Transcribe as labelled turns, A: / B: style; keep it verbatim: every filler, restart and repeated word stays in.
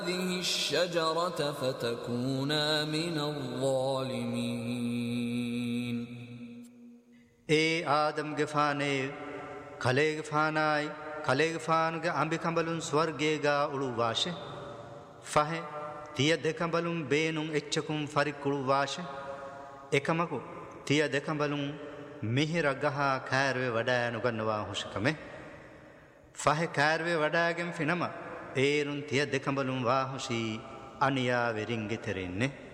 A: هذه الشجرة فتكونا من الظالمين.
B: اے آدم گفانے کھلے گفانائی کھلے گفان گا امبی کمبلن سورگے گا اڑو واشے فہے تیہ دکمبلن بینن اچکم فرق اڑو واشے එකමකු තිය දෙකඹලුන් මිහිර ගහ කෑරුවේ වඩා නුගන්නවා හුෂකමේ ෆහේ කෑරුවේ වඩාගෙන් ෆිනම ඒරුන් තිය දෙකඹලුන් වාහුෂී අනියා වෙරින්ගෙ තෙරෙන්නේ